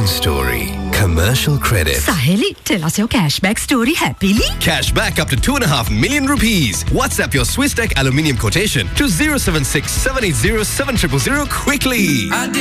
story. Commercial credit. Saheli, tell us your cashback story happily. Cashback up to 2.5 million rupees. WhatsApp your Swiss Tech aluminium quotation to 076 780 7000 quickly.